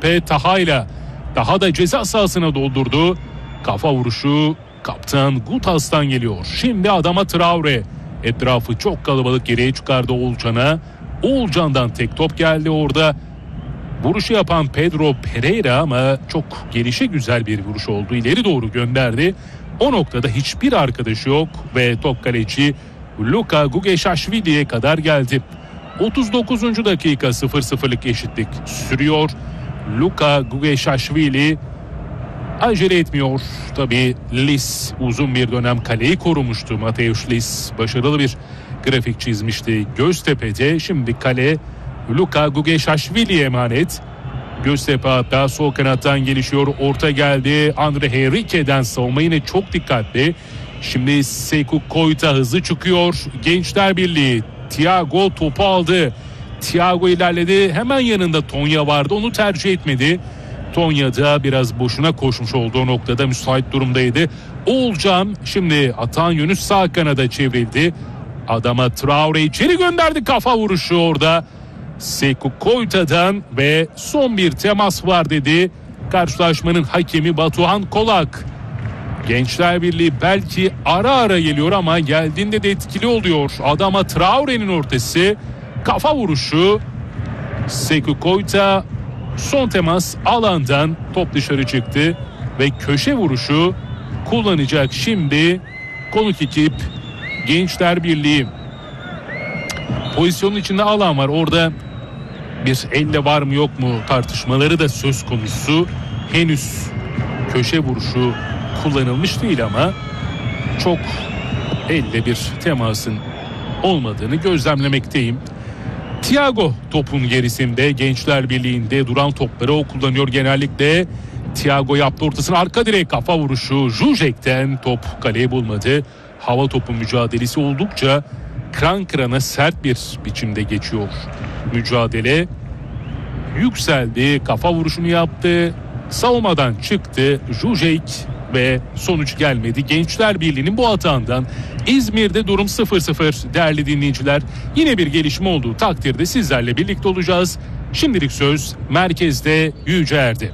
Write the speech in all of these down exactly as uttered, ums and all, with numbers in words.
Alpe Taha'yla daha da ceza sahasına doldurdu. Kafa vuruşu kaptan Gutas'tan geliyor. Şimdi adama Traore. Etrafı çok kalabalık, geriye çıkardı Oğulcan'a. Oğulcan'dan tek top geldi orada. Vuruşu yapan Pedro Pereira ama çok gelişi güzel bir vuruş oldu. İleri doğru gönderdi. O noktada hiçbir arkadaşı yok ve top kaleci Luka Gugeşaşvili'ye kadar geldi. otuz dokuzuncu dakika sıfır sıfırlık eşitlik sürüyor. Luka Gugeşaşvili acele etmiyor. Tabii Lis uzun bir dönem kaleyi korumuştu. Mateusz Lis başarılı bir grafik çizmişti Göztepe'de. Şimdi kale Luka Gugeşaşvili'ye emanet. Göztepe hatta sol kanattan gelişiyor. Orta geldi. Andre Henrique'den savunma yine çok dikkatli. Şimdi Sekou Koita hızlı çıkıyor. Gençler Birliği. Thiago topu aldı. Thiago ilerledi. Hemen yanında Tonya vardı. Onu tercih etmedi. Tonya da biraz boşuna koşmuş olduğu noktada müsait durumdaydı. Oğulcan şimdi atan yönü sağ kanada çevrildi. Adama Traore içeri gönderdi, kafa vuruşu orada. Sekou Koita'dan ve son bir temas var dedi karşılaşmanın hakemi Batuhan Kolak. Gençler Birliği belki ara ara geliyor ama geldiğinde de etkili oluyor. Adama Traore'nin ortası, kafa vuruşu. Sekou Koita son temas alandan, top dışarı çıktı ve köşe vuruşu kullanacak şimdi konuk ekip Gençler Birliği. Pozisyonun içinde alan var. Orada bir elle var mı yok mu tartışmaları da söz konusu. Henüz köşe vuruşu kullanılmış değil ama çok elle bir temasın olmadığını gözlemlemekteyim. Thiago topun gerisinde, Gençler Birliği'nde duran topları o kullanıyor genellikle. Thiago yaptı ortasına, arka direk kafa vuruşu. Zuzek'ten top kaleyi bulmadı. Hava topu mücadelesi oldukça kran kırana sert bir biçimde geçiyor. Mücadele yükseldi, kafa vuruşunu yaptı, savunmadan çıktı Zuzek ve sonuç gelmedi. Gençler Birliği'nin bu hatandan İzmir'de durum sıfır sıfır değerli dinleyiciler. Yine bir gelişme olduğu takdirde sizlerle birlikte olacağız. Şimdilik söz merkezde Yüce Er'de.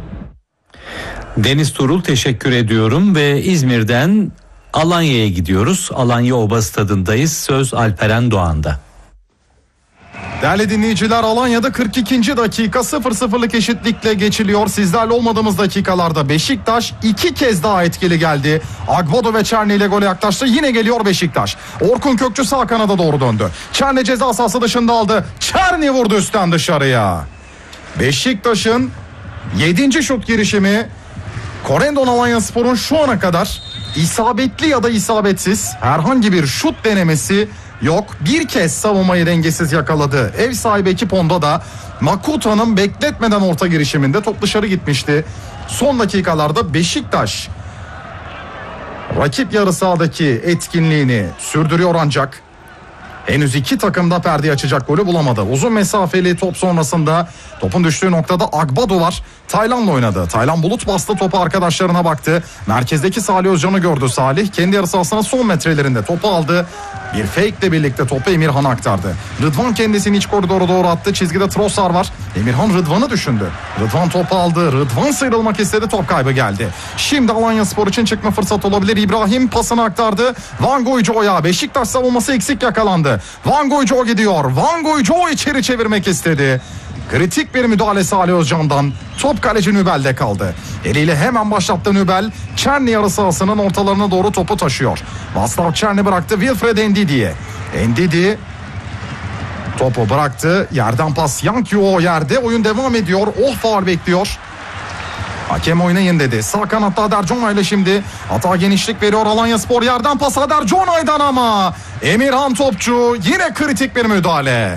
Deniz Tuğrul, teşekkür ediyorum ve İzmir'den Alanya'ya gidiyoruz. Alanya Oba Stadı'ndayız. Söz Alperen Doğan'da. Değerli dinleyiciler, Alanya'da kırk ikinci dakika sıfır sıfırlık eşitlikle geçiliyor. Sizlerle olmadığımız dakikalarda Beşiktaş iki kez daha etkili geldi. Agbodo ve Çerni ile gole yaklaştı. Yine geliyor Beşiktaş. Orkun Kökçü sağ kanada doğru döndü. Çerni ceza sahası dışında aldı. Çerni vurdu üstten dışarıya. Beşiktaş'ın yedinci şut girişimi. Corendon Alanyaspor'un şu ana kadar isabetli ya da isabetsiz herhangi bir şut denemesi yok. Bir kez savunmayı dengesiz yakaladı. Ev sahibi ekip onda da Makuta'nın bekletmeden orta girişiminde top dışarı gitmişti. Son dakikalarda Beşiktaş rakip yarı sahadaki etkinliğini sürdürüyor ancak henüz iki takım da perdeyi açacak golü bulamadı. Uzun mesafeli top sonrasında topun düştüğü noktada Agbado var. Taylan'la oynadı. Taylan bulut bastı, topu arkadaşlarına baktı. Merkezdeki Salih Özcan'ı gördü Salih. Kendi yarı sahasına son metrelerinde topu aldı. Bir fake ile birlikte topu Emirhan'a aktardı. Rıdvan kendisini iç koridora doğru attı. Çizgide Trossard var. Emirhan Rıdvan'ı düşündü. Rıdvan topu aldı. Rıdvan sıyrılmak istedi. Top kaybı geldi. Şimdi Alanyaspor için çıkma fırsatı olabilir. İbrahim pasını aktardı. Van Goyco'ya. Beşiktaş savunması eksik yakalandı. Van Goyco gidiyor. Van Goyco içeri çevirmek istedi. Kritik bir müdahale Salih Özcan'dan. Top kaleci Nübel'de kaldı. Eliyle hemen başlattı Nübel. Çerni yarı sahasının ortalarına doğru topu taşıyor. Vaslav Çerni bıraktı Wilfred Ndidi'ye. Ndidi topu bıraktı. Yerden pas Yankyo yerde. Oyun devam ediyor. Oh, faul bekliyor. Hakem oynayın dedi. Sağ kanatta Ader Conay ile şimdi hata genişlik veriyor Alanyaspor. Yerden pas Ader Conay'dan ama Emirhan topçu, yine kritik bir müdahale.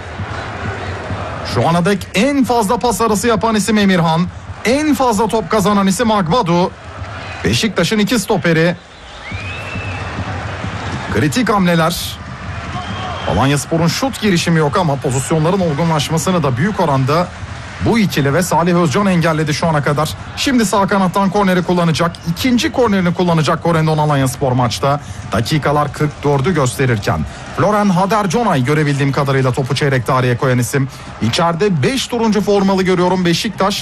Şu ana dek en fazla pas arası yapan isim Emirhan. En fazla top kazanan isim Agbado. Beşiktaş'ın iki stoperi. Kritik hamleler. Alanyaspor'un şut girişimi yok ama pozisyonların olgunlaşmasını da büyük oranda bu ikili ve Salih Özcan engelledi şu ana kadar. Şimdi sağ kanattan korneri kullanacak. İkinci kornerini kullanacak Corendon Alanyaspor maçta. Dakikalar kırk dördü gösterirken Floren Haderconay görebildiğim kadarıyla topu çeyrek tarihe koyan isim. İçeride beş turuncu formalı görüyorum Beşiktaş.